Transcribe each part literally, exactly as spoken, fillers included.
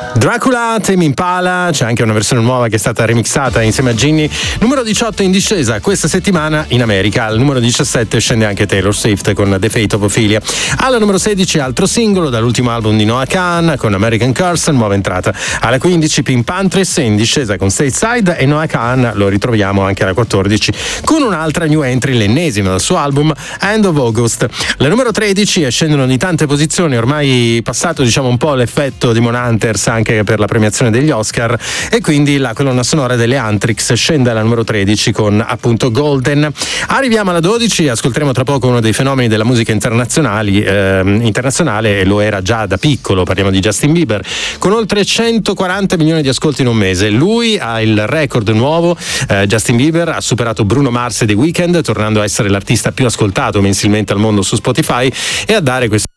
Dracula, Tame Impala, c'è anche una versione nuova che è stata remixata insieme a Ginny. Numero diciotto in discesa questa settimana in America. Al numero diciassette scende anche Taylor Swift con The Fate of Ophelia. Alla numero sedici altro singolo dall'ultimo album di Noah Kahan con American Curse, nuova entrata. Alla quindici Pink Panthers in discesa con Stateside, e Noah Kahan lo ritroviamo anche alla quattordici con un'altra new entry, l'ennesima dal suo album End of August. La numero tredici, e scendono di tante posizioni, ormai passato diciamo un po' l'effetto di Mon Hunters anche per la premiazione degli Oscar, e quindi la colonna sonora delle Antrix scende alla numero tredici con appunto Golden. Arriviamo alla dodici, ascolteremo tra poco uno dei fenomeni della musica internazionali eh, internazionale, e lo era già da piccolo, parliamo di Justin Bieber, con oltre centoquaranta milioni di ascolti in un mese. Lui ha il record nuovo, eh, Justin Bieber ha superato Bruno Mars e The Weeknd, tornando a essere l'artista più ascoltato mensilmente al mondo su Spotify, e a dare questo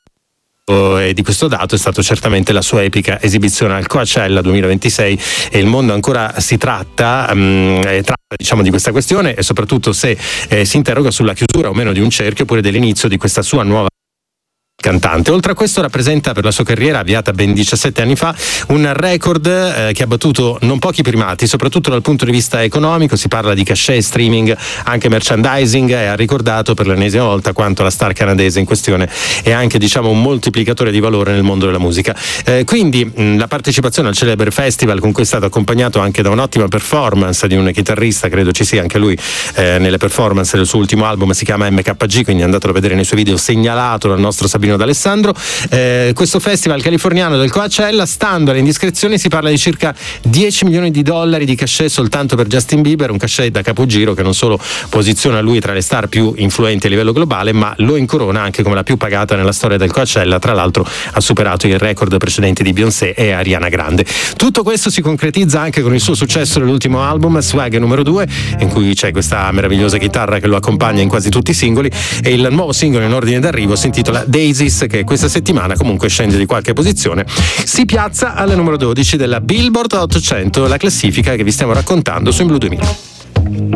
e di questo dato è stato certamente la sua epica esibizione al Coachella duemilaventisei, e il mondo ancora si tratta um, tratta diciamo di questa questione, e soprattutto se eh, si interroga sulla chiusura o meno di un cerchio, oppure dell'inizio di questa sua nuova cantante. Oltre a questo rappresenta per la sua carriera, avviata ben diciassette anni fa, un record eh, che ha battuto non pochi primati, soprattutto dal punto di vista economico. Si parla di cachet, streaming, anche merchandising, e ha ricordato per l'ennesima volta quanto la star canadese in questione è anche diciamo un moltiplicatore di valore nel mondo della musica. Eh, quindi mh, la partecipazione al celebre festival, con cui è stato accompagnato anche da un'ottima performance di un chitarrista, credo ci sia anche lui eh, nelle performance del suo ultimo album, si chiama M K G, quindi andatelo a vedere nei suoi video, segnalato dal nostro Sabino D'Alessandro. Eh, questo festival californiano del Coachella, stando alle indiscrezioni, si parla di circa dieci milioni di dollari di cachet soltanto per Justin Bieber, un cachet da capogiro che non solo posiziona lui tra le star più influenti a livello globale, ma lo incorona anche come la più pagata nella storia del Coachella. Tra l'altro ha superato il record precedenti di Beyoncé e Ariana Grande. Tutto questo si concretizza anche con il suo successo dell'ultimo album, Swag numero due, in cui c'è questa meravigliosa chitarra che lo accompagna in quasi tutti i singoli, e il nuovo singolo in ordine d'arrivo si intitola Daisy, che questa settimana comunque scende di qualche posizione, si piazza alla numero dodici della Billboard ottocento, la classifica che vi stiamo raccontando su In Blu duemila.